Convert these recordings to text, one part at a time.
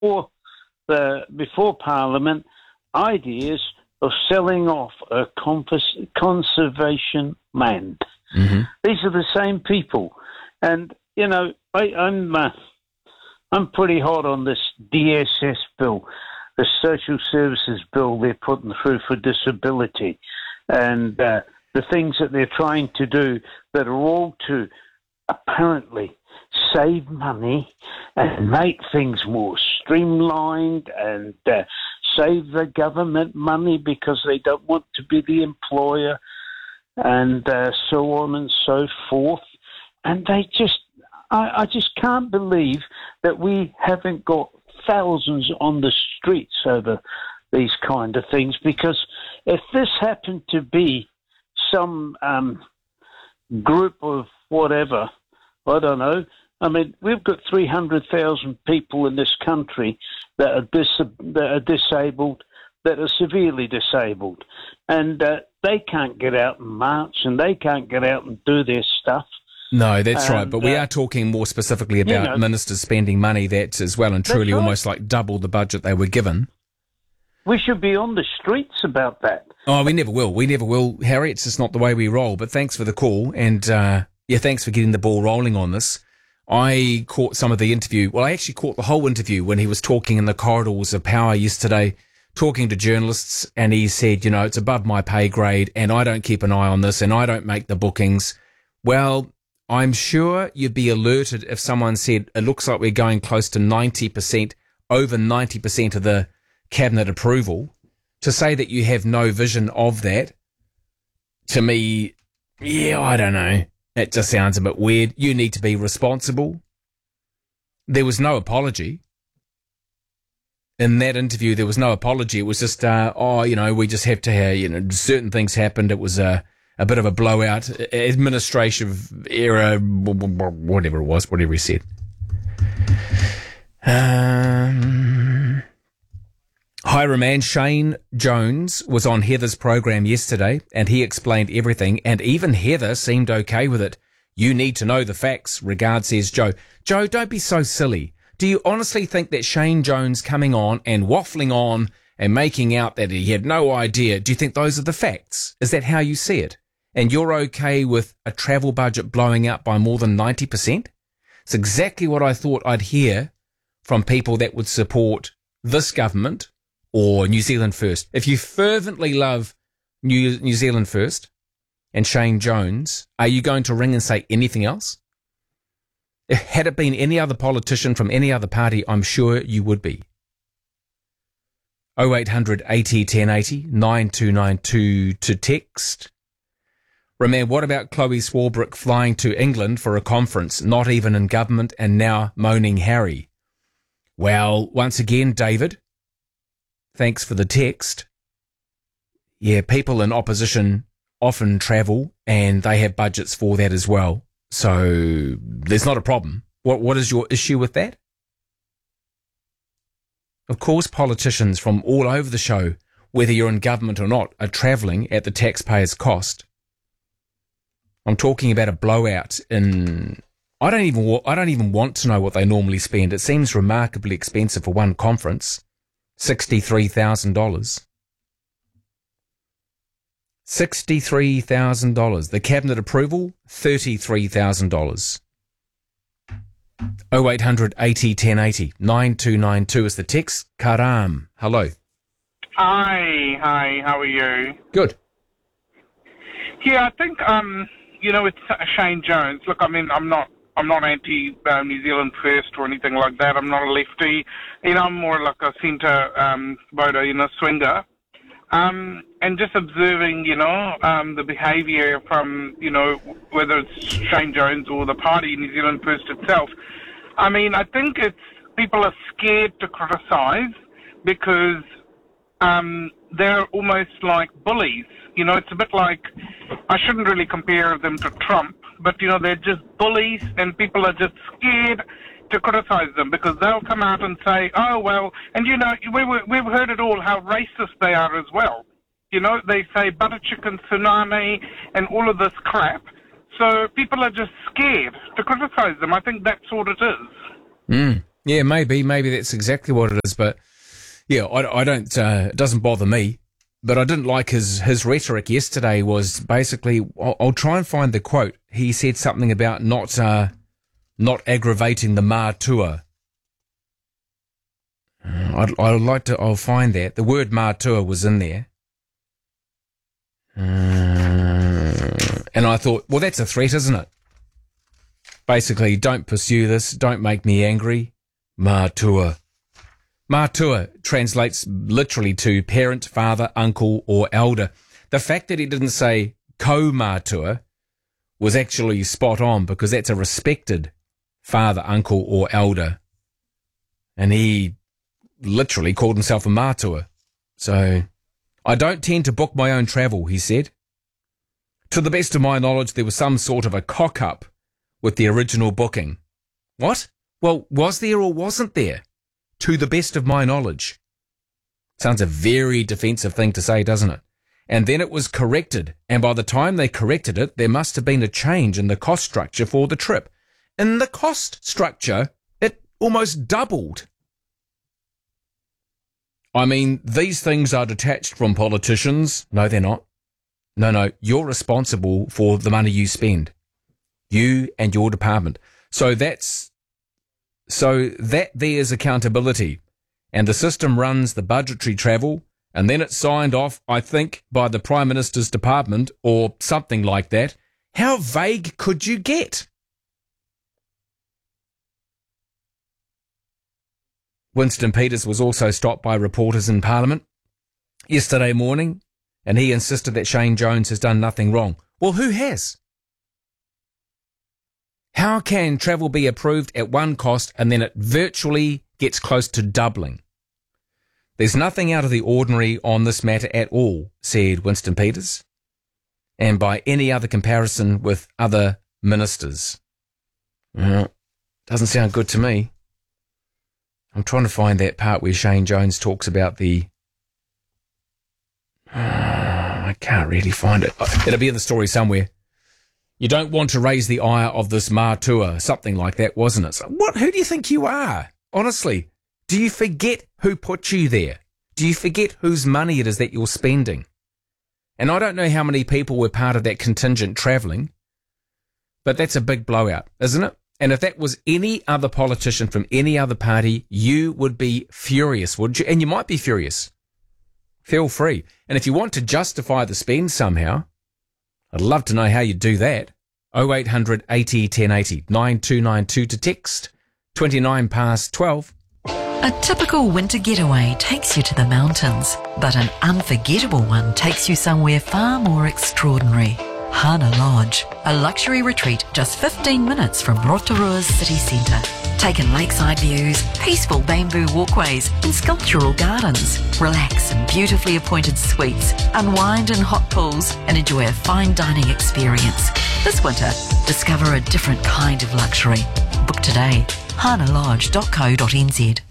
before Parliament ideas of selling off a conservation land. Mm-hmm. These are the same people, and I'm pretty hot on this DSS bill, the social services bill they're putting through for disability, and the things that they're trying to do that are all to apparently save money and make things more streamlined and save the government money because they don't want to be the employer and so on and so forth. And I just can't believe that we haven't got thousands on the streets over these kind of things, because if this happened to be some group of whatever, I don't know. I mean, we've got 300,000 people in this country that are disabled, that are severely disabled, and they can't get out and march, and they can't get out and do their stuff. No, that's right. But we are talking more specifically about ministers spending money that is well and truly almost like double the budget they were given. We should be on the streets about that. Oh, we never will. We never will, Harry. It's just not the way we roll. But thanks for the call. And, thanks for getting the ball rolling on this. I caught some of the interview. Well, I actually caught the whole interview when he was talking in the corridors of power yesterday, talking to journalists. And he said, it's above my pay grade and I don't keep an eye on this and I don't make the bookings. Well, I'm sure you'd be alerted if someone said, it looks like we're going close to 90%, over 90% of the cabinet approval. To say that you have no vision of that, to me, I don't know. It just sounds a bit weird. You need to be responsible. There was no apology. In that interview, there was no apology. It was just, we just have to have, certain things happened. It was a bit of a blowout, administrative error, whatever it was, whatever he said. Hi, Roman. Shane Jones was on Heather's program yesterday, and he explained everything, and even Heather seemed okay with it. You need to know the facts, regards, says Joe. Joe, don't be so silly. Do you honestly think that Shane Jones coming on and waffling on and making out that he had no idea, do you think those are the facts? Is that how you see it? And you're okay with a travel budget blowing out by more than 90%? It's exactly what I thought I'd hear from people that would support this government or New Zealand First. If you fervently love New Zealand First and Shane Jones, are you going to ring and say anything else? Had it been any other politician from any other party, I'm sure you would be. 0800 80 1080 9292 to text. Remember, what about Chloe Swarbrick flying to England for a conference, not even in government, and now moaning Harry? Well, once again, David, thanks for the text. Yeah, people in opposition often travel and they have budgets for that as well. So there's not a problem. What is your issue with that? Of course, politicians from all over the show, whether you're in government or not, are travelling at the taxpayer's cost. I'm talking about a blowout in... I don't even want to know what they normally spend. It seems remarkably expensive for one conference. $63,000. $63,000. The cabinet approval, $33,000. 0800 80 1080 9292 is the text. Karam, hello. Hi, how are you? Good. Yeah, I think, it's Shane Jones. Look, I mean, I'm not anti New Zealand First or anything like that. I'm not a lefty. I'm more like a centre voter, swinger. And just observing, the behaviour from, whether it's Shane Jones or the party, New Zealand First itself. I mean, I think people are scared to criticise because they're almost like bullies. It's a bit like, I shouldn't really compare them to Trump, but, they're just bullies and people are just scared to criticise them because they'll come out and say, oh, well, and, we've heard it all, how racist they are as well. They say butter chicken tsunami and all of this crap. So people are just scared to criticise them. I think that's what it is. Yeah, maybe that's exactly what it is. But yeah, I don't. It doesn't bother me. But I didn't like his rhetoric yesterday. Was basically, I'll try and find the quote. He said something about not aggravating the Mātua. I'll find that. The word Mātua was in there. And I thought, well, that's a threat, isn't it? Basically, don't pursue this. Don't make me angry. Mātua. Mātua translates literally to parent, father, uncle, or elder. The fact that he didn't say ko-mātua was actually spot on, because that's a respected father, uncle, or elder. And he literally called himself a mātua. So, I don't tend to book my own travel, he said. To the best of my knowledge, there was some sort of a cock-up with the original booking. What? Well, was there or wasn't there? To the best of my knowledge. Sounds a very defensive thing to say, doesn't it? And then it was corrected, and by the time they corrected it, there must have been a change in the cost structure for the trip. In the cost structure, it almost doubled. I mean, these things are detached from politicians. No, they're not. No, you're responsible for the money you spend. You and your department. So that there's accountability. And the system runs the budgetary travel, and then it's signed off, I think, by the Prime Minister's department or something like that. How vague could you get? Winston Peters was also stopped by reporters in Parliament yesterday morning, and he insisted that Shane Jones has done nothing wrong. Well, who has? How can travel be approved at one cost and then it virtually gets close to doubling? There's nothing out of the ordinary on this matter at all, said Winston Peters, and by any other comparison with other ministers. Well, doesn't sound good to me. I'm trying to find that part where Shane Jones talks about the... I can't really find it. It'll be in the story somewhere. You don't want to raise the ire of this Mātua, something like that, wasn't it? So who do you think you are? Honestly, do you forget who put you there? Do you forget whose money it is that you're spending? And I don't know how many people were part of that contingent travelling, but that's a big blowout, isn't it? And if that was any other politician from any other party, you would be furious, wouldn't you? And you might be furious. Feel free. And if you want to justify the spend somehow, I'd love to know how you do that. 0800 80 1080 9292 to text 29 past 12. A typical winter getaway takes you to the mountains, but an unforgettable one takes you somewhere far more extraordinary. Hana Lodge, a luxury retreat just 15 minutes from Rotorua's city centre. Take in lakeside views, peaceful bamboo walkways and sculptural gardens. Relax in beautifully appointed suites, unwind in hot pools and enjoy a fine dining experience. This winter, discover a different kind of luxury. Book today, hanalodge.co.nz.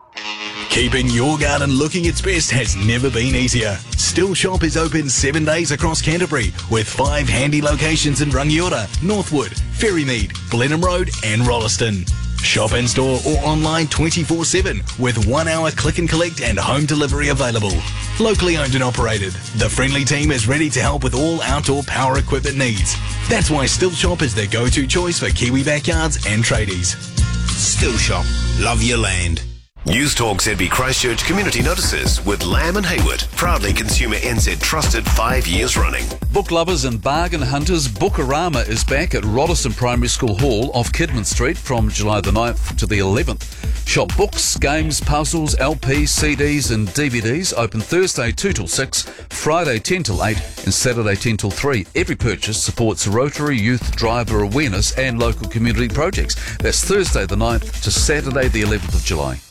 Keeping your garden looking its best has never been easier. Still Shop is open 7 days across Canterbury with 5 handy locations in Rangiora, Northwood, Ferrymead, Blenheim Road and Rolleston. Shop in store or online 24/7 with 1 hour click and collect and home delivery available. Locally owned and operated, the friendly team is ready to help with all outdoor power equipment needs. That's why Still Shop is the go-to choice for Kiwi backyards and tradies. Still Shop. Love your land. News Talk ZB Christchurch Community Notices with Lamb and Hayward, proudly Consumer NZ trusted 5 years running. Book lovers and bargain hunters, Bookarama is back at Rolleston Primary School Hall off Kidman Street from July the 9th to the 11th. Shop books, games, puzzles, LPs, CDs and DVDs open Thursday 2 till 6, Friday 10 till 8 and Saturday 10 till 3. Every purchase supports Rotary Youth Driver Awareness and local community projects. That's Thursday the 9th to Saturday the 11th of July.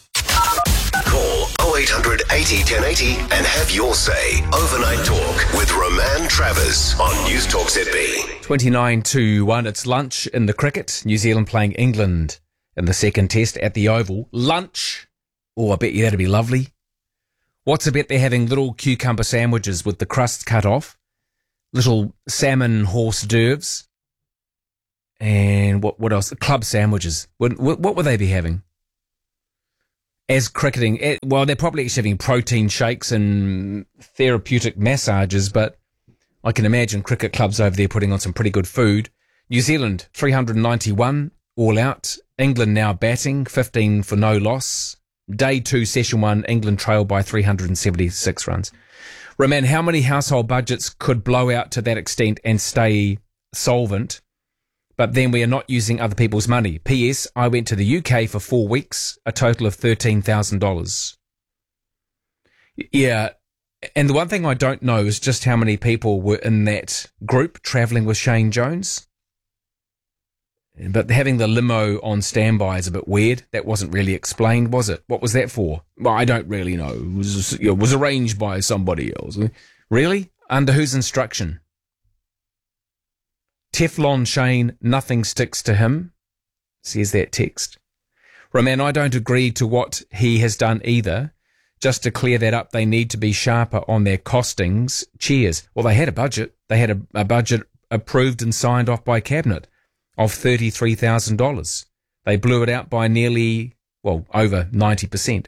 Call 0800 80 1080 and have your say. Overnight Talk with Roman Travers on News Talk ZB. 29-1. It's lunch in the cricket. New Zealand playing England in the second test at the Oval. Lunch. Oh, I bet you that'd be lovely. What's about they're having little cucumber sandwiches with the crust cut off, little salmon horse d'oeuvres, and what else? Club sandwiches. What would they be having? as cricketing. Well, they're probably actually having protein shakes and therapeutic massages, but I can imagine cricket clubs over there putting on some pretty good food. New Zealand, 391 all out. England now batting, 15 for no loss. Day 2, session 1, England trailed by 376 runs. Roman, how many household budgets could blow out to that extent and stay solvent? But then we are not using other people's money. P.S. I went to the UK for 4 weeks, a total of $13,000. Yeah, and the one thing I don't know is just how many people were in that group travelling with Shane Jones. But having the limo on standby is a bit weird. That wasn't really explained, was it? What was that for? Well, I don't really know. It was arranged by somebody else. Really? Under whose instruction? Teflon Shane, nothing sticks to him, says that text. Roman, I don't agree to what he has done either. Just to clear that up, they need to be sharper on their costings. Cheers. Well, they had a budget. They had a budget approved and signed off by Cabinet of $33,000. They blew it out by nearly, well, over 90%.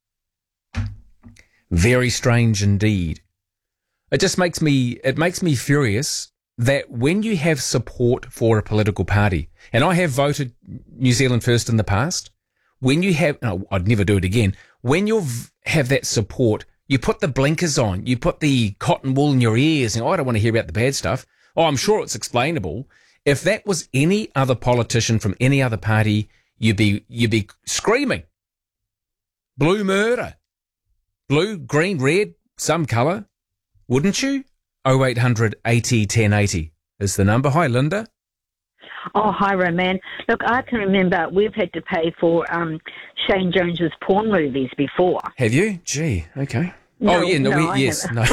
Very strange indeed. It makes me furious that when you have support for a political party, and I have voted New Zealand First in the past, when you have, no, I'd never do it again, when you have that support, you put the blinkers on, you put the cotton wool in your ears, and I don't want to hear about the bad stuff. Oh, I'm sure it's explainable. If that was any other politician from any other party, you'd be screaming. Blue murder. Blue, green, red, some colour. Wouldn't you? 0800 80 1080 is the number. Hi, Linda. Oh, hi, Roman. Look, I can remember we've had to pay for Shane Jones's porn movies before. Have you? Gee, okay. No, oh, yeah, no, yes. No.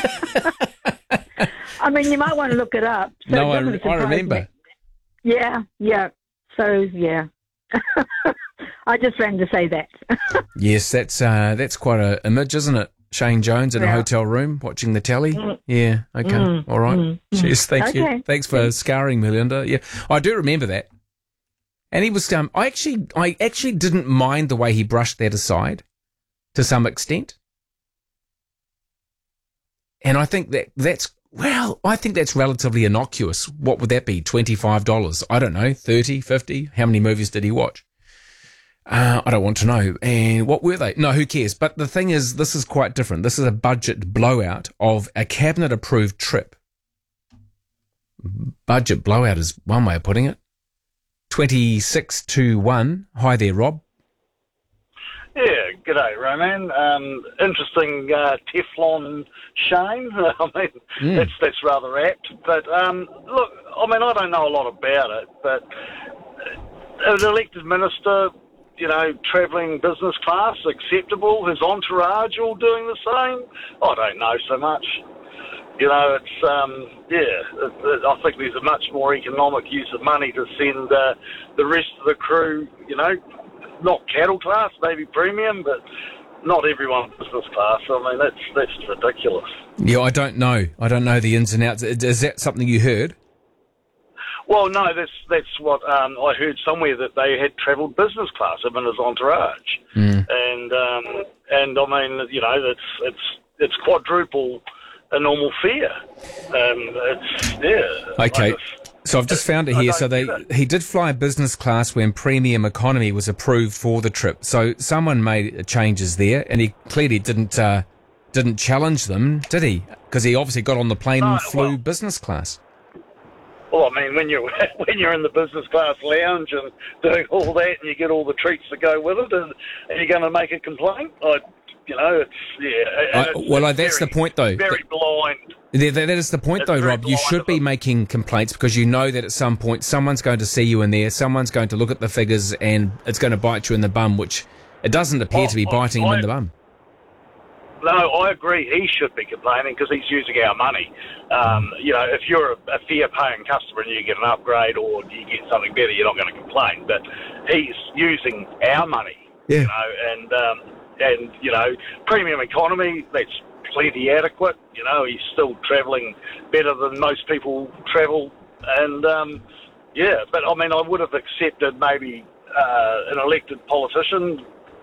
I mean, you might want to look it up. So no, I remember. Me. Yeah. So, yeah. I just ran to say that. Yes, that's quite an image, isn't it? Shane Jones in a hotel room watching the telly. Yeah, okay, all right. Cheers, thank you. Thanks for scarring me, Linda. Yeah, I do remember that. And he was. I actually didn't mind the way he brushed that aside, to some extent. And I think that's relatively innocuous. What would that be? $25? I don't know, 30, 50? How many movies did he watch? I don't want to know. And what were they? No, who cares? But the thing is, this is quite different. This is a budget blowout of a cabinet-approved trip. Budget blowout is one way of putting it. 26-1. Hi there, Rob. Yeah, g'day, Roman. Interesting Teflon Shane. I mean, that's rather apt. But look, I mean, I don't know a lot about it, but an elected minister, you know, travelling business class, acceptable. His entourage all doing the same. I don't know so much. You know, it's, I think there's a much more economic use of money to send the rest of the crew, you know, not cattle class, maybe premium, but not everyone business class. I mean, that's ridiculous. Yeah, I don't know. I don't know the ins and outs. Is that something you heard? Well, no, that's what I heard somewhere, that they had travelled business class, him and his entourage, and I mean, you know, it's quadruple a normal fare. Okay, so I've just found it here. So he did fly business class when premium economy was approved for the trip. So someone made changes there, and he clearly didn't challenge them, did he? Because he obviously got on the plane and flew business class. Well, I mean, when you're in the business class lounge and doing all that, and you get all the treats that go with it, and you're going to make a complaint, that's the point, though. Very blind. That is the point, though, Rob. You should be making complaints because you know that at some point someone's going to see you in there, someone's going to look at the figures, and it's going to bite you in the bum, which it doesn't appear to be biting him in the bum. No, I agree. He should be complaining because he's using our money. You know, if you're a fare-paying customer and you get an upgrade or you get something better, you're not going to complain. But he's using our money, you know, and you know, premium economy, that's plenty adequate. You know, he's still travelling better than most people travel. And, but I mean, I would have accepted maybe an elected politician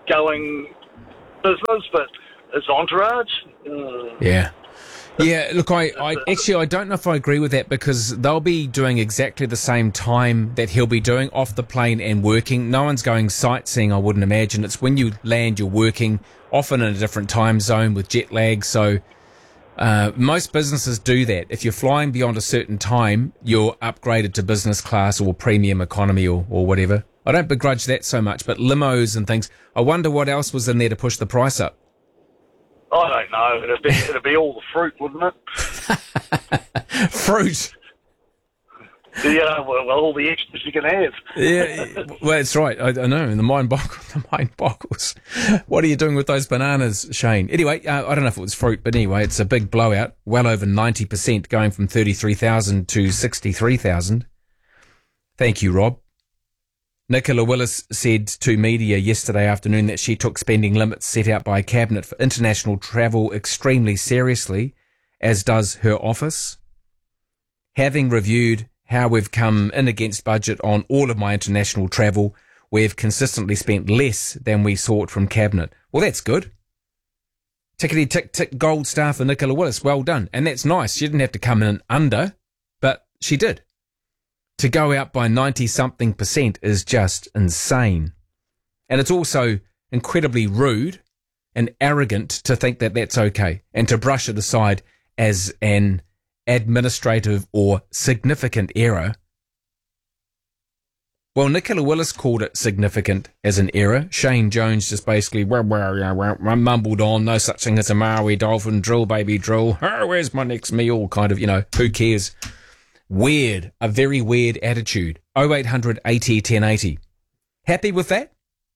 going business, but it's Entourage. Yeah. Yeah, look, I don't know if I agree with that, because they'll be doing exactly the same time that he'll be doing off the plane and working. No one's going sightseeing, I wouldn't imagine. It's when you land, you're working, often in a different time zone with jet lag. So most businesses do that. If you're flying beyond a certain time, you're upgraded to business class or premium economy or whatever. I don't begrudge that so much, but limos and things, I wonder what else was in there to push the price up. I don't know. It'd be all the fruit, wouldn't it? Fruit. Yeah, well, all the extras you can have. Yeah, well, that's right. I know. The mind boggles. What are you doing with those bananas, Shane? Anyway, I don't know if it was fruit, but anyway, it's a big blowout. Well over 90%, going from 33,000 to 63,000. Thank you, Rob. Nicola Willis said to media yesterday afternoon that she took spending limits set out by Cabinet for international travel extremely seriously, as does her office. Having reviewed how we've come in against budget on all of my international travel, we've consistently spent less than we sought from Cabinet. Well, that's good. Tickety tick tick gold star for Nicola Willis. Well done. And that's nice. She didn't have to come in under, but she did. To go out by 90-something% is just insane. And it's also incredibly rude and arrogant to think that that's okay and to brush it aside as an administrative or significant error. Well, Nicola Willis called it significant as an error. Shane Jones just basically mumbled on, no such thing as a Maui dolphin, drill, baby, drill. Oh, where's my next meal? Kind of, who cares? Weird, a very weird attitude. 0800 80 1080. Happy with that?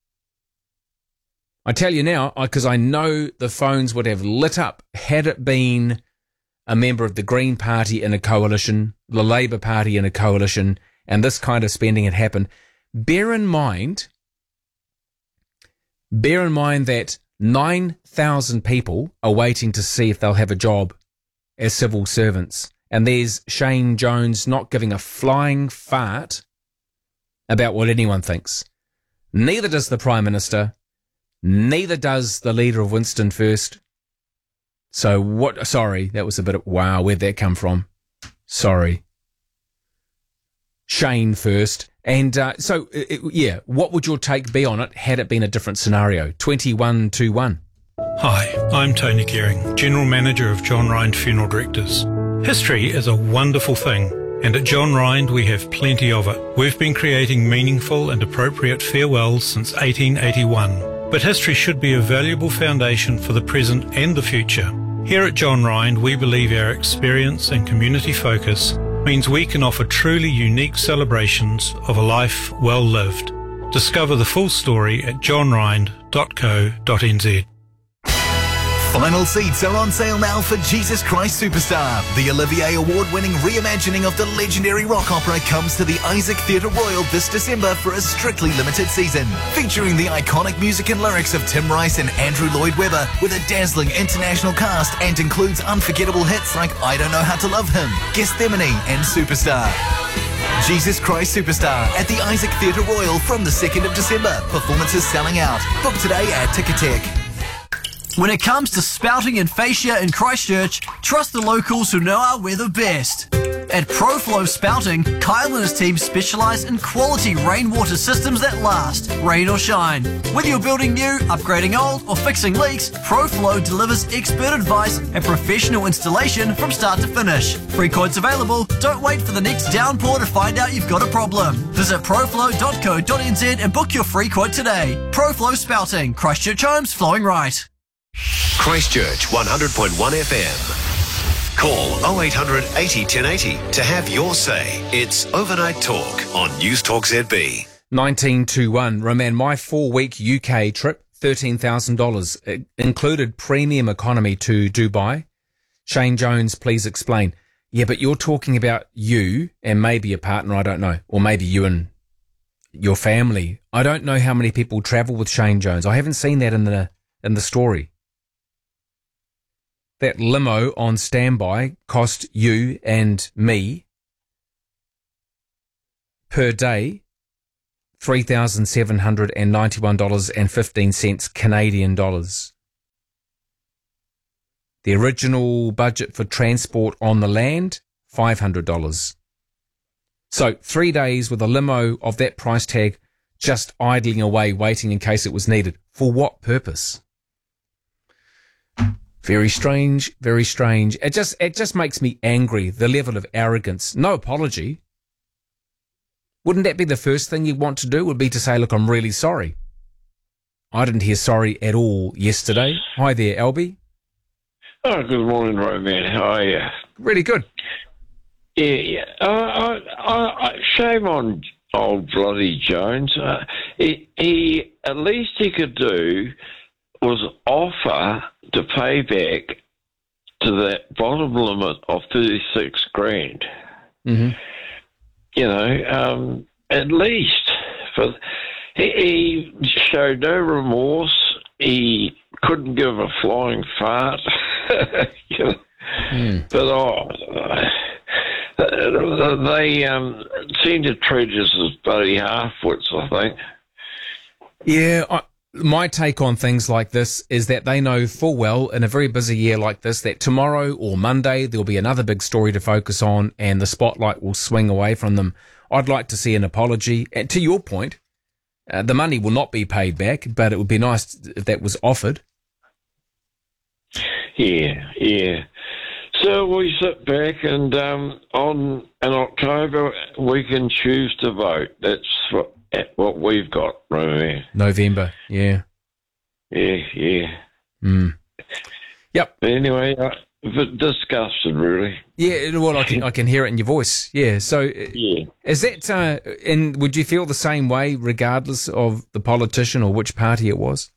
I tell you now, because I know the phones would have lit up had it been a member of the Green Party in a coalition, the Labour Party in a coalition, and this kind of spending had happened. Bear in mind that 9,000 people are waiting to see if they'll have a job as civil servants. And there's Shane Jones not giving a flying fart about what anyone thinks. Neither does the Prime Minister. Neither does the leader of Winston First. So what? Sorry, that was a bit of, wow, where'd that come from? Sorry. Shane First. And what would your take be on it had it been a different scenario? 2121. Hi, I'm Tony Gearing, General Manager of John Rind Funeral Directors. History is a wonderful thing, and at John Rind we have plenty of it. We've been creating meaningful and appropriate farewells since 1881, but history should be a valuable foundation for the present and the future. Here at John Rind, we believe our experience and community focus means we can offer truly unique celebrations of a life well lived. Discover the full story at johnrind.co.nz. Final seats are on sale now for Jesus Christ Superstar. The Olivier Award-winning reimagining of the legendary rock opera comes to the Isaac Theatre Royal this December for a strictly limited season. Featuring the iconic music and lyrics of Tim Rice and Andrew Lloyd Webber with a dazzling international cast and includes unforgettable hits like I Don't Know How to Love Him, Gethsemane and Superstar. Jesus Christ Superstar at the Isaac Theatre Royal from the 2nd of December. Performances selling out. Book today at Ticketek. When it comes to spouting and fascia in Christchurch, trust the locals who know our weather best. At ProFlow Spouting, Kyle and his team specialise in quality rainwater systems that last, rain or shine. Whether you're building new, upgrading old, or fixing leaks, ProFlow delivers expert advice and professional installation from start to finish. Free quotes available. Don't wait for the next downpour to find out you've got a problem. Visit proflow.co.nz and book your free quote today. ProFlow Spouting, Christchurch homes flowing right. Christchurch 100.1 FM. Call 0800 80 1080 to have your say. It's Overnight Talk on News Talk ZB. 1921. Roman, my 4-week UK trip, $13,000. It included premium economy to Dubai. Shane Jones, please explain. Yeah, but you're talking about you and maybe a partner, I don't know. Or maybe you and your family. I don't know how many people travel with Shane Jones. I haven't seen that in the story. That limo on standby cost you and me per day $3,791.15 Canadian dollars. The original budget for transport on the land, $500. So 3 days with a limo of that price tag just idling away, waiting in case it was needed. For what purpose? Very strange, very strange. It just makes me angry, the level of arrogance. No apology. Wouldn't that be the first thing you want to do, would be to say, look, I'm really sorry. I didn't hear sorry at all yesterday. Hi there, Albie. Oh, good morning, Roman. How are you? Really good. Yeah. Shame on old bloody Jones. He at least he could do was offer to pay back to that bottom limit of 36 grand. Mm-hmm. You know, at least. But he showed no remorse. He couldn't give a flying fart. You know? But they seem to treat us as bloody half-wits, I think. Yeah, my take on things like this is that they know full well in a very busy year like this that tomorrow or Monday there'll be another big story to focus on and the spotlight will swing away from them. I'd like to see an apology. And to your point, the money will not be paid back, but it would be nice if that was offered. Yeah. So we sit back and in October we can choose to vote. That's what we've got, right? November, yeah. Yeah. Yep. But anyway, a bit disgusted, really. Yeah, well, I can hear it in your voice. Yeah. So, yeah. Is that? And would you feel the same way, regardless of the politician or which party it was?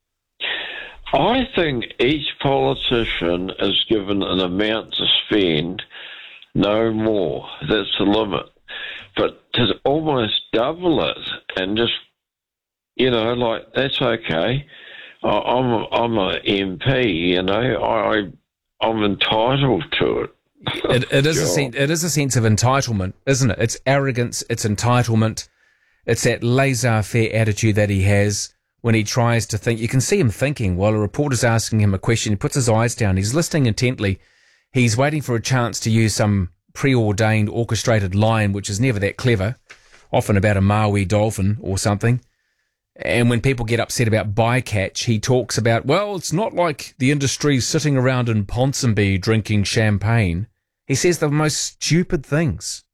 I think each politician is given an amount to spend, no more. That's the limit. But to almost double it and just, you know, like, that's okay. I'm an MP, you know, I'm entitled to it. It is a sense of entitlement, isn't it? It's arrogance, it's entitlement, it's that laissez-faire attitude that he has when he tries to think. You can see him thinking while a reporter's asking him a question. He puts his eyes down, he's listening intently, he's waiting for a chance to use some preordained, orchestrated line, which is never that clever, often about a Maui dolphin or something. And when people get upset about bycatch, he talks about, well, it's not like the industry's sitting around in Ponsonby drinking champagne. He says the most stupid things.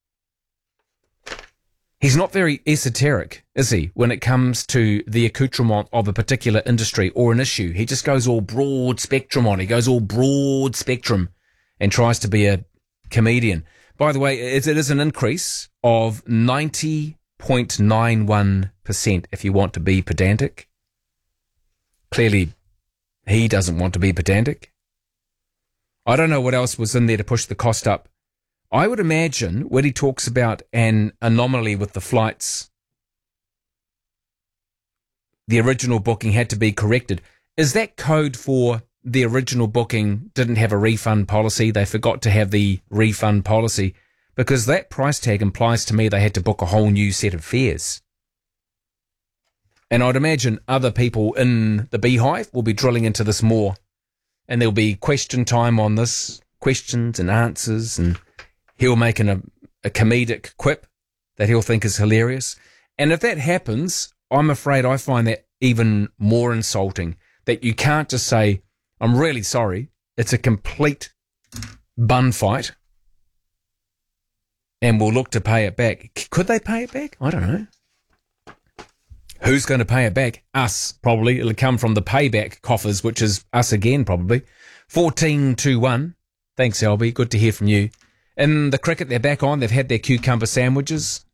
He's not very esoteric, is he, when it comes to the accoutrement of a particular industry or an issue. He just goes all broad spectrum on. He goes all broad spectrum and tries to be a comedian. By the way, it is an increase of 90.91% if you want to be pedantic. Clearly, he doesn't want to be pedantic. I don't know what else was in there to push the cost up. I would imagine when he talks about an anomaly with the flights, the original booking had to be corrected. Is that code for the original booking didn't have a refund policy? They forgot to have the refund policy, because that price tag implies to me they had to book a whole new set of fares. And I'd imagine other people in the Beehive will be drilling into this more, and there'll be question time on this, questions and answers, and he'll make a comedic quip that he'll think is hilarious. And if that happens, I'm afraid I find that even more insulting, that you can't just say, I'm really sorry, it's a complete bun fight, and we'll look to pay it back. Could they pay it back? I don't know. Who's going to pay it back? Us, probably. It'll come from the payback coffers, which is us again, probably. 14-1. Thanks, Albie. Good to hear from you. In the cricket, they're back on. They've had their cucumber sandwiches.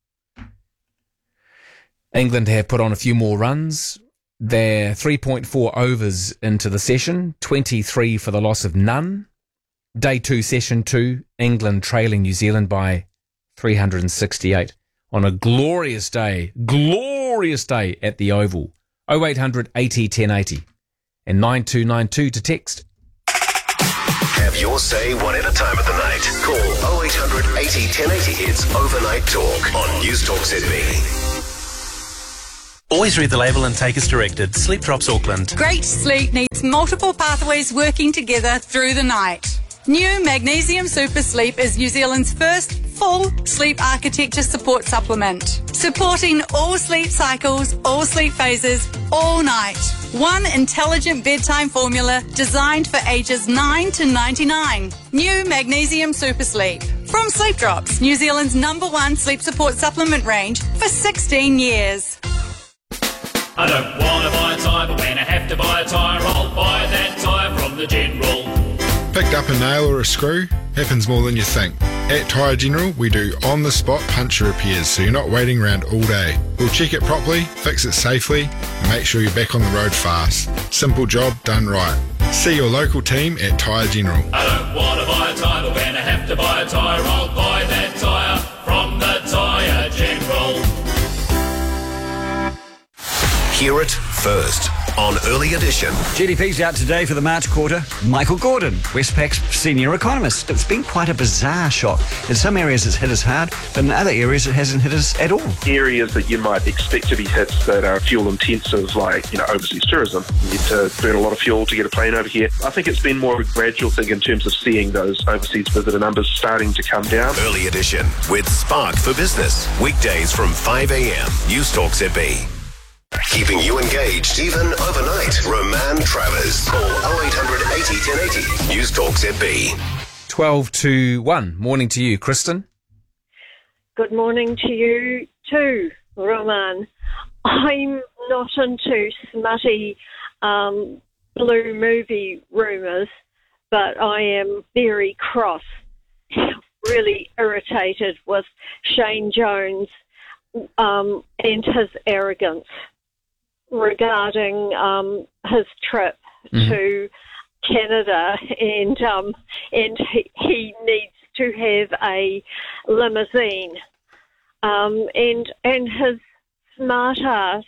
England have put on a few more runs. They're 3.4 overs into the session, 23 for the loss of none. Day 2, session 2, England trailing New Zealand by 368 on a glorious day at the Oval. 0800 80 1080 and 9292 to text. Have your say whatever time of the night. Call 0800 80 1080. It's Overnight Talk on News Talk ZB. Always read the label and take as directed. Sleep Drops Auckland. Great sleep needs multiple pathways working together through the night. New Magnesium Super Sleep is New Zealand's first full sleep architecture support supplement, supporting all sleep cycles, all sleep phases, all night. One intelligent bedtime formula designed for ages 9 to 99. New Magnesium Super Sleep. From Sleep Drops, New Zealand's #1 sleep support supplement range for 16 years. I don't want to buy a tyre, but when I have to buy a tyre, I'll buy that tyre from the General. Picked up a nail or a screw? Happens more than you think. At Tyre General, we do on-the-spot puncture repairs, so you're not waiting around all day. We'll check it properly, fix it safely, and make sure you're back on the road fast. Simple job done right. See your local team at Tyre General. I don't want to buy a tyre, but when I have to buy a tyre, I'll buy that tyre from the Tyre General. Hear it first on Early Edition. GDP's out today for the March quarter. Michael Gordon, Westpac's senior economist. It's been quite a bizarre shock. In some areas it's hit us hard, but in other areas it hasn't hit us at all. Areas that you might expect to be hit that are fuel intensive, like, overseas tourism. You need to burn a lot of fuel to get a plane over here. I think it's been more of a gradual thing in terms of seeing those overseas visitor numbers starting to come down. Early Edition with Spark for Business. Weekdays from 5 a.m. News Talk ZB. Keeping you engaged even overnight. Roman Travers. Call 0800 80 1080. News Talk ZB. 12 to 1. Morning to you, Kristen. Good morning to you too, Roman. I'm not into smutty blue movie rumours, but I am very cross, really irritated with Shane Jones and his arrogance regarding his trip to Canada, and he needs to have a limousine, and his smart ass,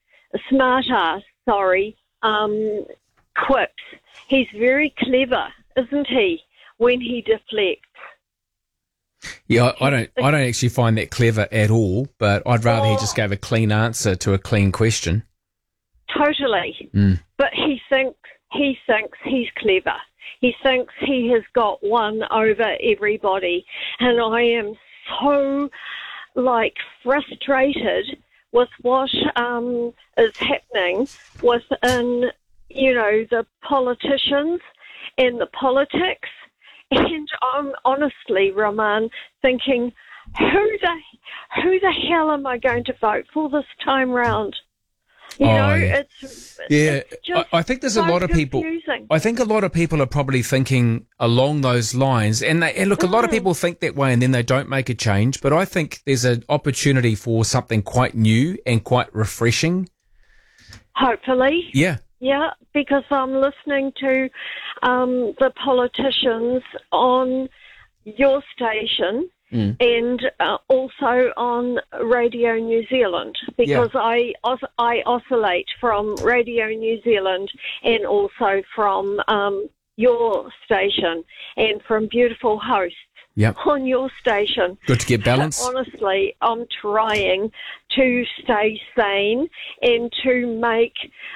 quips. He's very clever, isn't he, when he deflects? Yeah, I don't actually find that clever at all, but I'd rather he just gave a clean answer to a clean question. Totally. But he thinks he's clever. He thinks he has got one over everybody. And I am so, frustrated with what is happening within, the politicians and the politics. And I'm honestly, Roman, thinking, who the hell am I going to vote for this time round? It's I think there's a lot of people. I think a lot of people are probably thinking along those lines, and look, a lot of people think that way, and then they don't make a change. But I think there's an opportunity for something quite new and quite refreshing. Hopefully, yeah, because I'm listening to the politicians on your station. And also on Radio New Zealand, because I oscillate from Radio New Zealand and also from your station and from beautiful hosts on your station. Good to get balance. Honestly, I'm trying to stay sane and to make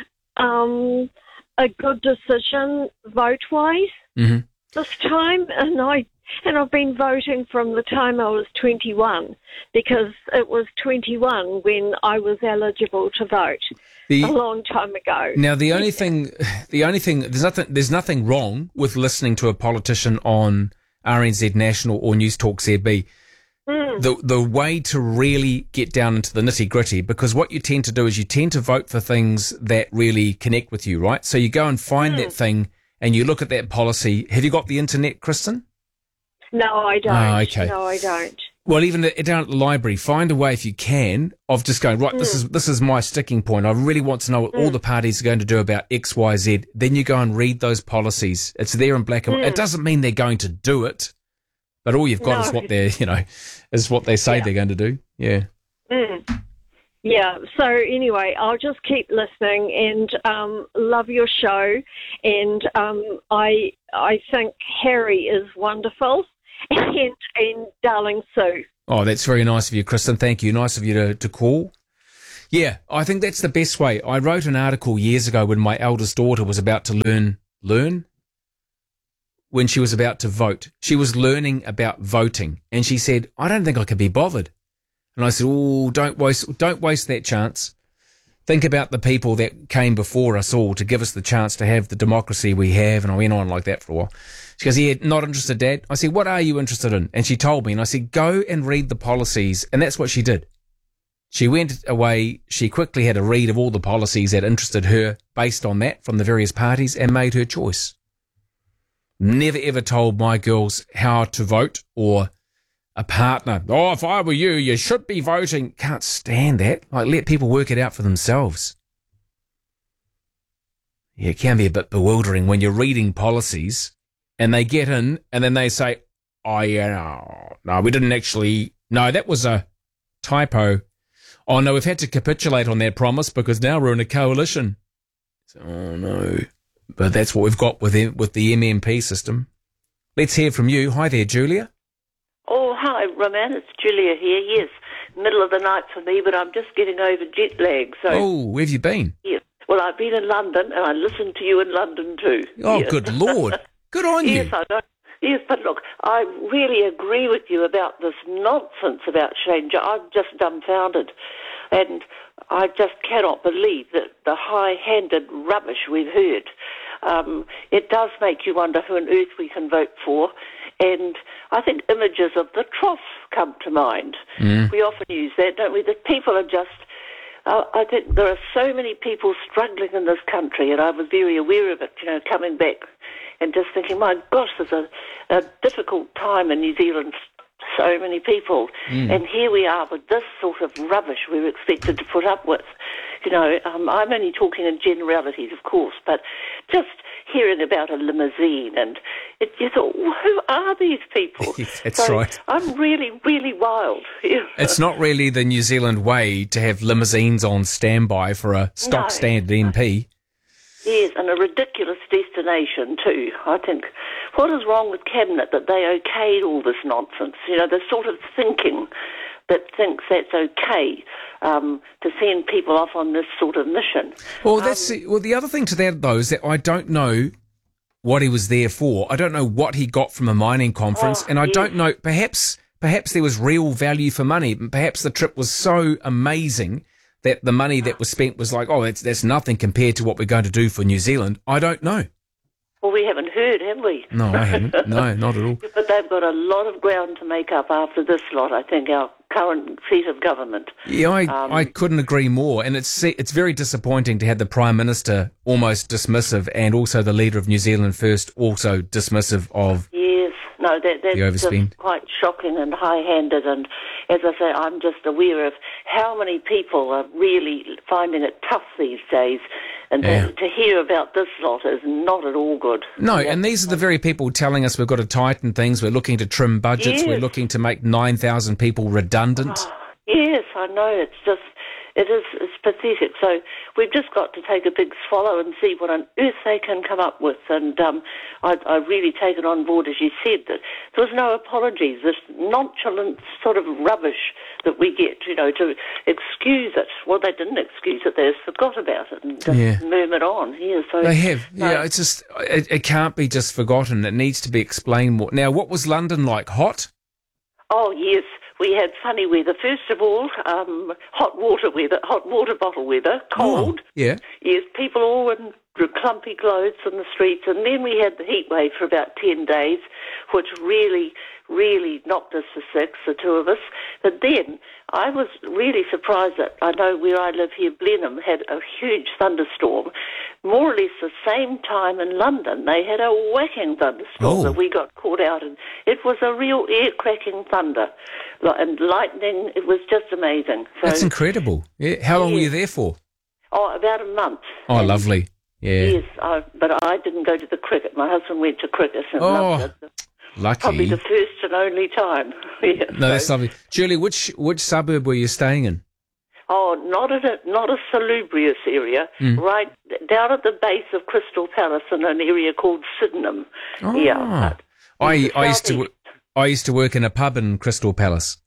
a good decision vote-wise this time, and I've been voting from the time I was 21, because it was 21 when I was eligible to vote a long time ago. Now, there's nothing wrong with listening to a politician on RNZ National or News Talk ZB. The way to really get down into the nitty gritty, because what you tend to do is you tend to vote for things that really connect with you, right? So you go and find that thing and you look at that policy. Have you got the internet, Kristen? No, I don't. Oh, okay. No, I don't. Well, even down at the library, find a way if you can of just going, right, this is my sticking point. I really want to know what all the parties are going to do about X, Y, Z. Then you go and read those policies. It's there in black and white. It doesn't mean they're going to do it, but all you've got is what they're, is what they say they're going to do. Yeah. Yeah. So anyway, I'll just keep listening and love your show. And I think Harry is wonderful. And Darling Sue. Oh, that's very nice of you, Kristen. Thank you. Nice of you to call. Yeah, I think that's the best way. I wrote an article years ago when my eldest daughter was about to learn? When she was about to vote. She was learning about voting, and she said, I don't think I could be bothered. And I said, oh, don't waste that chance. Think about the people that came before us all to give us the chance to have the democracy we have. And I went on like that for a while. She goes, yeah, not interested, Dad. I said, what are you interested in? And she told me, and I said, go and read the policies. And that's what she did. She went away. She quickly had a read of all the policies that interested her based on that from the various parties and made her choice. Never ever told my girls how to vote or a partner. Oh, if I were you, you should be voting. Can't stand that. Like, let people work it out for themselves. Yeah, it can be a bit bewildering when you're reading policies and they get in and then they say, oh, yeah, no, we didn't actually. No, that was a typo. Oh, no, we've had to capitulate on that promise because now we're in a coalition. Oh, no. But that's what we've got with the MMP system. Let's hear from you. Hi there, Julia. Oh, hi, Roman. It's Julia here. Yes, middle of the night for me, but I'm just getting over jet lag. So. Oh, where have you been? Yes. Well, I've been in London, and I listened to you in London too. Oh, yes. Good Lord. Good on you. Yes, I know. Yes, but look, I really agree with you about this nonsense about Shane. I'm just dumbfounded. And I just cannot believe that the high-handed rubbish we've heard. It does make you wonder who on earth we can vote for. And I think images of the trough come to mind. We often use that, don't we? That people are just... I think there are so many people struggling in this country, and I was very aware of it, coming back and just thinking, my gosh, there's a difficult time in New Zealand. So many people. And here we are with this sort of rubbish we're expected to put up with. I'm only talking in generalities, of course, but just hearing about a limousine and you thought, who are these people? That's right. I'm really, really wild. It's not really the New Zealand way to have limousines on standby for a stock standard MP. Yes, and a ridiculous destination too. I think, what is wrong with Cabinet that they okayed all this nonsense? The sort of thinking that thinks that's okay to send people off on this sort of mission. Well, the other thing to that, though, is that I don't know what he was there for. I don't know what he got from a mining conference, and I don't know, perhaps there was real value for money. Perhaps the trip was so amazing that the money that was spent was like, oh, that's nothing compared to what we're going to do for New Zealand. I don't know. Well, we haven't heard, have we? No, I haven't. No, not at all. But they've got a lot of ground to make up after this lot, I think, our current seat of government. Yeah, I couldn't agree more. And it's very disappointing to have the Prime Minister almost dismissive and also the leader of New Zealand First also dismissive of... Yes, no, that's just quite shocking and high-handed. And as I say, I'm just aware of how many people are really finding it tough these days. And to hear about this lot is not at all good. No, and these are the very people telling us we've got to tighten things, we're looking to trim budgets, we're looking to make 9,000 people redundant. Yes, I know, it's pathetic. So we've just got to take a big swallow and see what on earth they can come up with. And I really take it on board, as you said, that there was no apologies, this nonchalant sort of rubbish that we get, to excuse it. Well, they didn't excuse it, they just forgot about it and just murmured on. Yeah, so they have. Yeah, it's just, it can't be just forgotten. It needs to be explained more. Now, what was London like? Hot? Oh, yes. We had funny weather. First of all, hot water bottle weather, cold. Oh, yeah. Yes, people all in clumpy clothes on the streets. And then we had the heat wave for about 10 days, which really, really knocked us for six, the two of us. But then I was really surprised that I know where I live here, Blenheim, had a huge thunderstorm. More or less the same time in London, they had a whacking thunderstorm that we got caught out in. It was a real ear-cracking thunder and lightning. It was just amazing. So, that's incredible. Yeah. How long were you there for? Oh, about a month. Oh, lovely. Yeah. Yes, but I didn't go to the cricket. My husband went to cricket and loved it. Lucky. Probably the first and only time. Yeah, no, that's lovely. Julie, which suburb were you staying in? Oh, not a salubrious area, right down at the base of Crystal Palace in an area called Sydenham. Oh. Yeah. I used to work in a pub in Crystal Palace.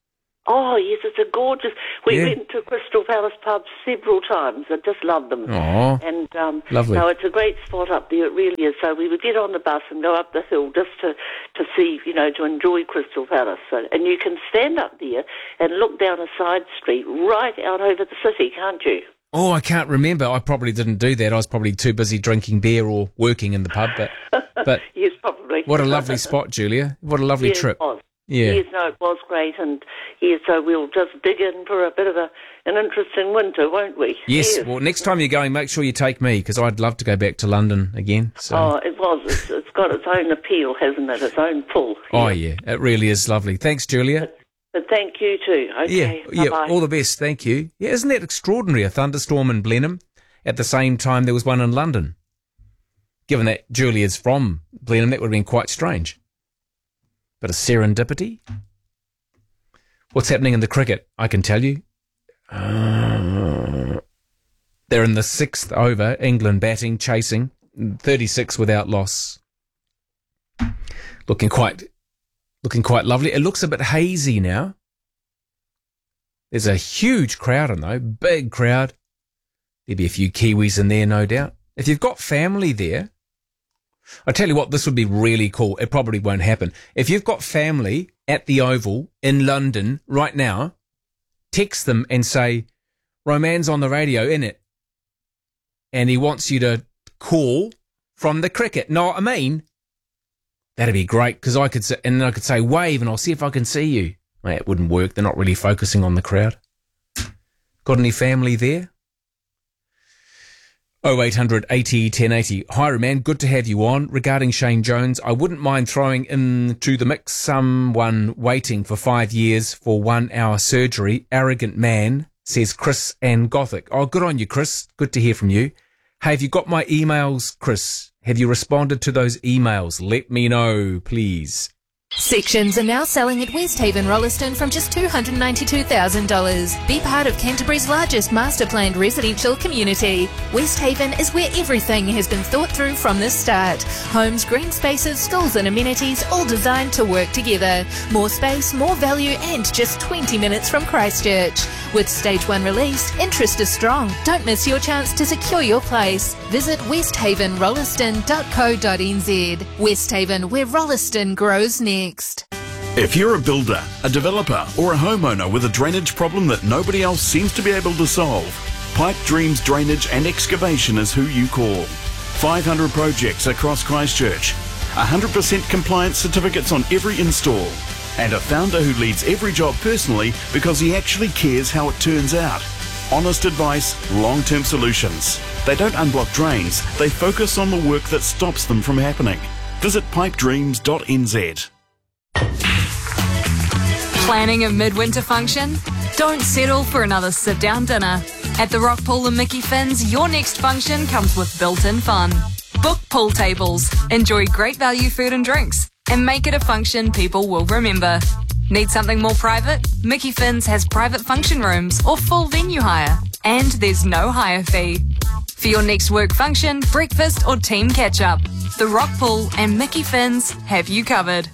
Oh, yes, it's a gorgeous... We Yeah. went to Crystal Palace pub several times. I just love them. Aw, And, lovely. No, it's a great spot up there. It really is. So we would get on the bus and go up the hill just to see, to enjoy Crystal Palace. So, and you can stand up there and look down a side street right out over the city, can't you? Oh, I can't remember. I probably didn't do that. I was probably too busy drinking beer or working in the pub. But Yes, probably. what a lovely spot, Julia. What a lovely Yeah, trip. It was. Yeah. Yes, no, it was great. And, so we'll just dig in for a bit of an interesting winter, won't we? Yes. Well, next time you're going, make sure you take me, because I'd love to go back to London again. So. Oh, it was. It's got its own appeal, hasn't it? Its own pull. Oh, yeah. It really is lovely. Thanks, Julia. But thank you too. Okay, Yeah, bye-bye. all the best. Thank you. Yeah, isn't that extraordinary? A thunderstorm in Blenheim at the same time there was one in London. Given that Julia's from Blenheim, that would have been quite strange. But a serendipity? What's happening in the cricket? I can tell you. They're in the 6th over, England batting, chasing, 36 without loss. Looking quite lovely. It looks a bit hazy now. There's a huge crowd in though, big crowd. There'll be a few Kiwis in there, no doubt. If you've got family there, I tell you what, this would be really cool. It probably won't happen. If you've got family at the Oval in London right now, text them and say, Roman's on the radio, innit? And he wants you to call from the cricket. Know what I mean? That'd be great, because I could say wave and I'll see if I can see you. Well, it wouldn't work. They're not really focusing on the crowd. Got any family there? 0800 80 1080. Hi, Roman. Good to have you on. Regarding Shane Jones, I wouldn't mind throwing into the mix someone waiting for 5 years for 1 hour surgery. Arrogant man, says Chris and Gothic. Oh, good on you, Chris. Good to hear from you. Hey, have you got my emails, Chris? Have you responded to those emails? Let me know, please. Sections are now selling at Westhaven Rolleston from just $292,000. Be part of Canterbury's largest master planned residential community. Westhaven is where everything has been thought through from the start. Homes, green spaces, schools and amenities all designed to work together. More space, more value and just 20 minutes from Christchurch. With Stage 1 released, interest is strong. Don't miss your chance to secure your place. Visit westhavenrolleston.co.nz. Westhaven, where Rolleston grows next. If you're a builder, a developer or a homeowner with a drainage problem that nobody else seems to be able to solve, Pipe Dreams Drainage and Excavation is who you call. 500 projects across Christchurch, 100% compliance certificates on every install, and a founder who leads every job personally because he actually cares how it turns out. Honest advice, long-term solutions. They don't unblock drains, they focus on the work that stops them from happening. Visit pipedreams.nz. Planning a midwinter function? Don't settle for another sit-down dinner. At the Rock Pool and Mickey Finn's, your next function comes with built-in fun. Book pool tables, enjoy great value food and drinks, and make it a function people will remember. Need something more private? Mickey Finn's has private function rooms or full venue hire, and there's no hire fee. For your next work function, breakfast or team catch-up, the Rock Pool and Mickey Finn's have you covered.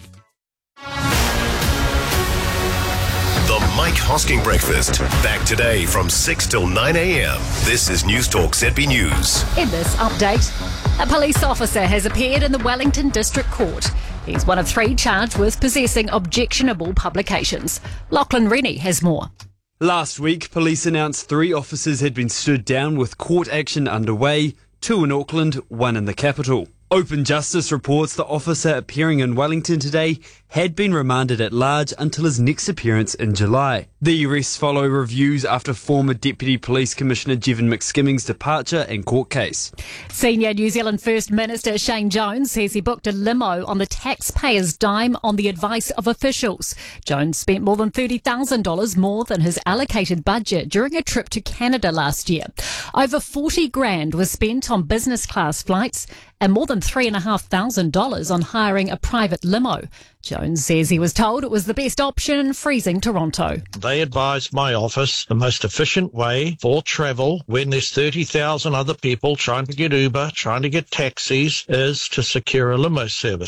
The Mike Hosking Breakfast. Back today from 6 till 9 a.m. This is News Talk ZB News. In this update, a police officer has appeared in the Wellington District Court. He's one of 3 charged with possessing objectionable publications. Lachlan Rennie has more. Last week, police announced 3 officers had been stood down with court action underway, 2 in Auckland, 1 in the capital. Open Justice reports the officer appearing in Wellington today had been remanded at large until his next appearance in July. The arrests follow reviews after former Deputy Police Commissioner Jevon McSkimming's departure and court case. Senior New Zealand First Minister Shane Jones says he booked a limo on the taxpayer's dime on the advice of officials. Jones spent more than $30,000 more than his allocated budget during a trip to Canada last year. Over $40,000 was spent on business class flights and more than $3,500 on hiring a private limo. Jones says he was told it was the best option in freezing Toronto. They advised my office the most efficient way for travel when there's 30,000 other people trying to get Uber, trying to get taxis, is to secure a limo service.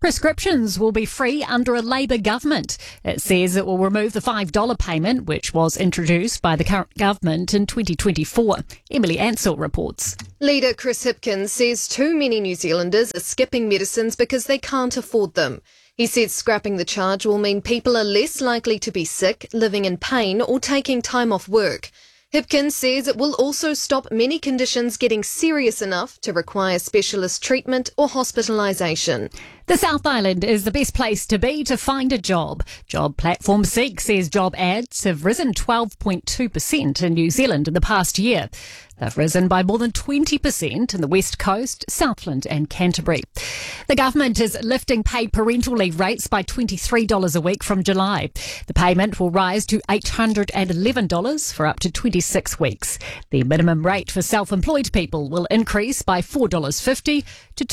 Prescriptions will be free under a Labour government. It says it will remove the $5 payment, which was introduced by the current government in 2024. Emily Ansell reports. Leader Chris Hipkins says too many New Zealanders are skipping medicines because they can't afford them. He said scrapping the charge will mean people are less likely to be sick, living in pain or taking time off work. Hipkins says it will also stop many conditions getting serious enough to require specialist treatment or hospitalisation. The South Island is the best place to be to find a job. Job platform Seek says job ads have risen 12.2% in New Zealand in the past year. They've risen by more than 20% in the West Coast, Southland and Canterbury. The government is lifting paid parental leave rates by $23 a week from July. The payment will rise to $811 for up to 26 weeks. The minimum rate for self-employed people will increase by $4.50 to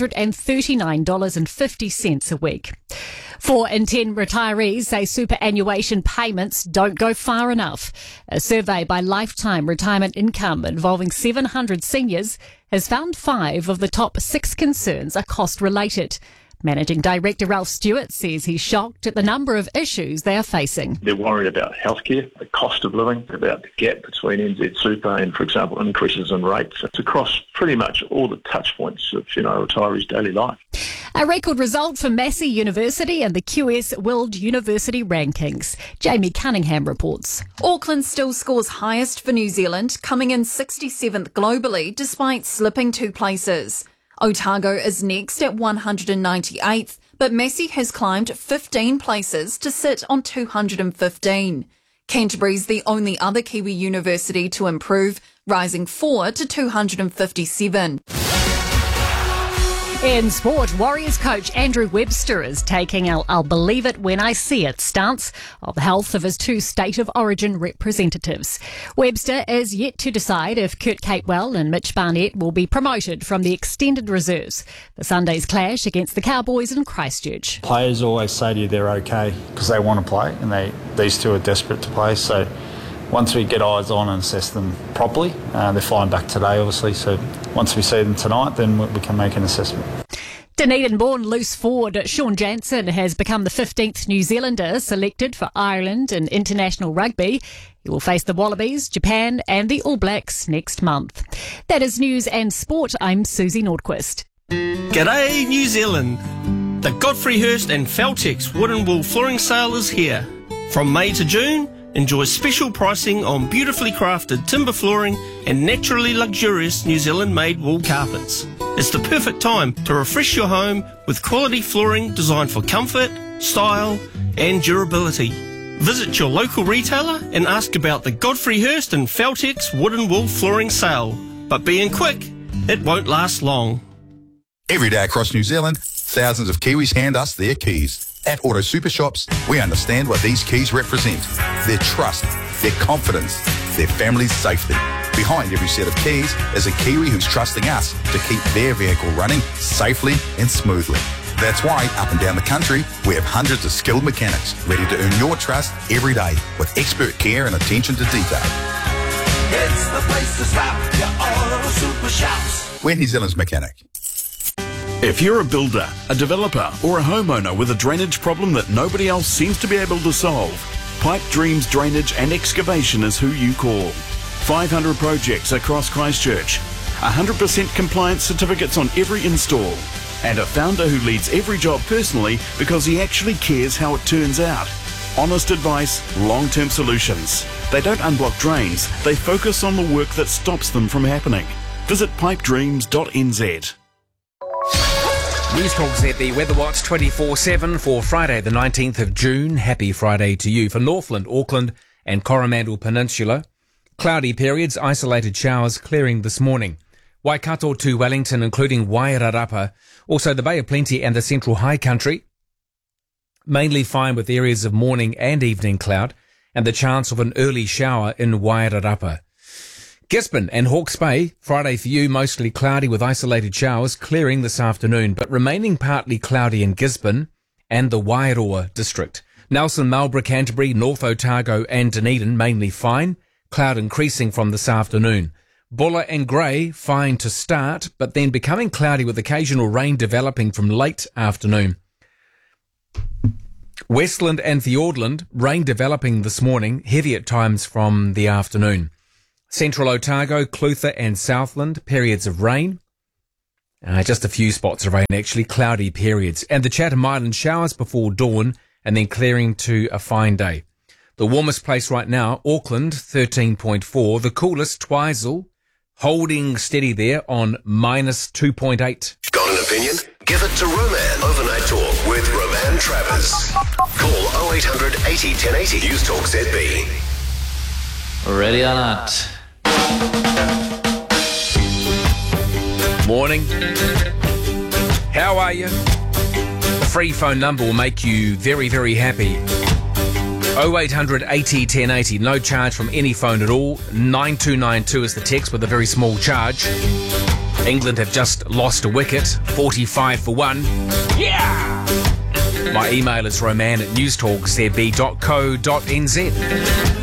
$239.50 a week. 4 in 10 retirees say superannuation payments don't go far enough. A survey by Lifetime Retirement Income involving 700 seniors has found 5 of the top 6 concerns are cost-related. Managing Director Ralph Stewart says he's shocked at the number of issues they are facing. They're worried about healthcare, the cost of living, about the gap between NZ Super and, for example, increases in rates. It's across pretty much all the touch points of, retirees' daily life. A record result for Massey University and the QS World University Rankings. Jamie Cunningham reports. Auckland still scores highest for New Zealand, coming in 67th globally despite slipping 2 places. Otago is next at 198th, but Massey has climbed 15 places to sit on 215. Canterbury's the only other Kiwi university to improve, rising 4 to 257. In sport, Warriors coach Andrew Webster is taking I'll believe it when I see it stance of the health of his 2 State of Origin representatives. Webster is yet to decide if Kurt Capewell and Mitch Barnett will be promoted from the extended reserves for Sunday's clash against the Cowboys in Christchurch. Players always say to you they're okay because they want to play, and these 2 are desperate to play. So once we get eyes on and assess them properly, they're flying back today, obviously. So once we see them tonight, then we can make an assessment. Dunedin-born loose forward Sean Jansen has become the 15th New Zealander selected for Ireland in international rugby. He will face the Wallabies, Japan and the All Blacks next month. That is news and sport. I'm Susie Nordquist. G'day, New Zealand. The Godfrey Hirst and Feltex Wood and Wool Flooring Sale is here. From May to June, enjoy special pricing on beautifully crafted timber flooring and naturally luxurious New Zealand-made wool carpets. It's the perfect time to refresh your home with quality flooring designed for comfort, style and durability. Visit your local retailer and ask about the Godfrey Hirst and Feltex Wood and Wool Flooring Sale. But being quick, it won't last long. Every day across New Zealand, thousands of Kiwis hand us their keys. At Auto Super Shops, we understand what these keys represent. Their trust, their confidence, their family's safety. Behind every set of keys is a Kiwi who's trusting us to keep their vehicle running safely and smoothly. That's why, up and down the country, we have hundreds of skilled mechanics ready to earn your trust every day with expert care and attention to detail. It's the place to stop, your Auto Super Shops. We're New Zealand's mechanic. If you're a builder, a developer or a homeowner with a drainage problem that nobody else seems to be able to solve, Pipe Dreams Drainage and Excavation is who you call. 500 projects across Christchurch, 100% compliance certificates on every install, and a founder who leads every job personally because he actually cares how it turns out. Honest advice, long-term solutions. They don't unblock drains, they focus on the work that stops them from happening. Visit pipedreams.nz. News Talks at the Weather Watch 24/7 for Friday the 19th of June. Happy Friday to you. For Northland, Auckland and Coromandel Peninsula, cloudy periods, isolated showers clearing this morning. Waikato to Wellington, including Wairarapa. Also the Bay of Plenty and the Central High Country. Mainly fine with areas of morning and evening cloud and the chance of an early shower in Wairarapa. Gisborne and Hawke's Bay, Friday for you, mostly cloudy with isolated showers, clearing this afternoon, but remaining partly cloudy in Gisborne and the Wairoa district. Nelson, Marlborough, Canterbury, North Otago and Dunedin, mainly fine, cloud increasing from this afternoon. Bulla and Grey, fine to start, but then becoming cloudy with occasional rain developing from late afternoon. Westland and Fiordland, rain developing this morning, heavy at times from the afternoon. Central Otago, Clutha and Southland, periods of rain. Just a few spots of rain, actually, cloudy periods. And the Chatham Island, showers before dawn and then clearing to a fine day. The warmest place right now, Auckland, 13.4. The coolest, Twizel, holding steady there on minus 2.8. Got an opinion? Give it to Roman. Overnight Talk with Roman Travers. Call 0800 80 1080. News Talk ZB. Ready or not? Morning. How are you? The free phone number will make you very, very happy. 0800 80 1080. No charge from any phone at all. 9292 is the text with a very small charge. England have just lost a wicket. 45-1. Yeah! My email is roman@newstalkzb.co.nz.